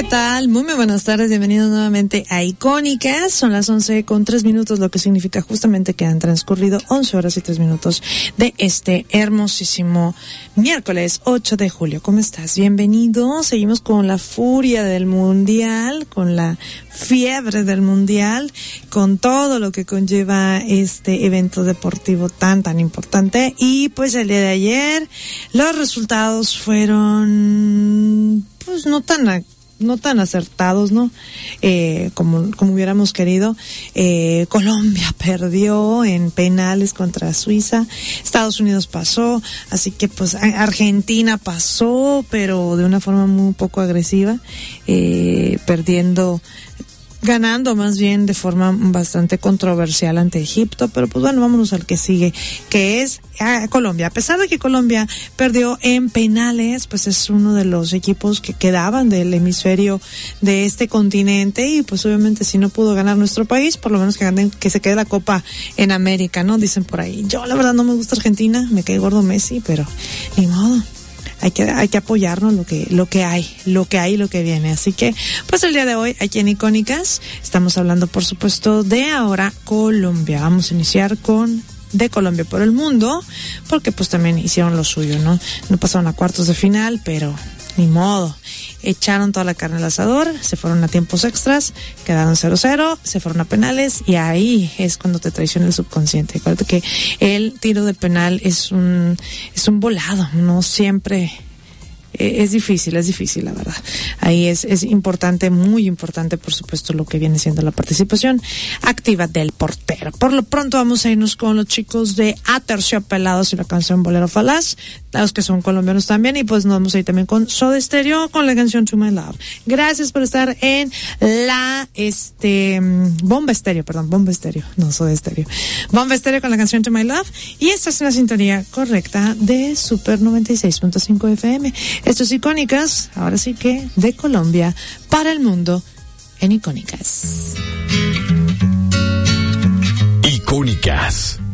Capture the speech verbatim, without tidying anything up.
tal? Muy, muy buenas tardes, bienvenidos nuevamente a Icónicas. Son las once con tres minutos, lo que significa justamente que han transcurrido once horas y tres minutos de este hermosísimo miércoles ocho de julio. ¿Cómo estás? Bienvenido. Seguimos con la furia del mundial, con la fiebre del mundial, con todo lo que conlleva este evento deportivo tan, tan importante. Y pues el día de ayer los resultados fueron pues no tan no tan acertados, ¿no? Eh, como, como hubiéramos querido. Eh, Colombia perdió en penales contra Suiza. Estados Unidos pasó. Así que, pues, Argentina pasó, pero de una forma muy poco agresiva. Eh, perdiendo, ganando más bien de forma bastante controversial ante Egipto. Pero, pues, bueno, vámonos al que sigue, que es a Colombia. A pesar de que Colombia perdió en penales, pues es uno de los equipos que quedaban del hemisferio de este continente y pues obviamente si no pudo ganar nuestro país, por lo menos que ganen, que se quede la Copa en América, ¿no? Dicen por ahí. Yo la verdad no me gusta Argentina, me cae gordo Messi, pero ni modo. Hay que, hay que apoyarnos lo que, lo que hay, lo que hay, lo que viene. Así que, pues el día de hoy, aquí en Icónicas, estamos hablando, por supuesto, de ahora Colombia. Vamos a iniciar con de Colombia por el mundo, porque pues también hicieron lo suyo, ¿no? No pasaron a cuartos de final, pero ni modo. Echaron toda la carne al asador, se fueron a tiempos extras, quedaron cero cero, se fueron a penales y ahí es cuando te traiciona el subconsciente. Acuérdate que el tiro de penal es un, es un volado, no siempre. Es difícil, es difícil, la verdad. Ahí es, es importante, muy importante, por supuesto, lo que viene siendo la participación activa del portero. Por lo pronto vamos a irnos con los chicos de Aterciopelados y la canción Bolero Falaz, los que son colombianos también, y pues nos vamos a ir también con Soda Stereo con la canción To My Love. Gracias por estar en la, este, Bomba Estéreo, perdón, Bomba Estéreo, no Soda Stereo. Bomba Estéreo con la canción To My Love, y esta es una sintonía correcta de Super noventa y seis punto cinco F M. Esto es Icónicas, ahora sí que de Colombia para el mundo en Icónicas. Icónicas.